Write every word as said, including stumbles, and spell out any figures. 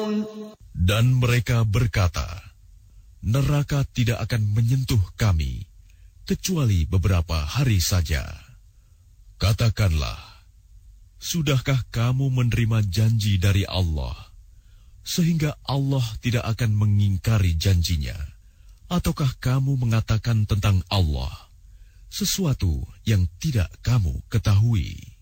Dan mereka berkata, neraka tidak akan menyentuh kami, kecuali beberapa hari saja. Katakanlah, sudahkah kamu menerima janji dari Allah, sehingga Allah tidak akan mengingkari janjinya? Ataukah kamu mengatakan tentang Allah sesuatu yang tidak kamu ketahui?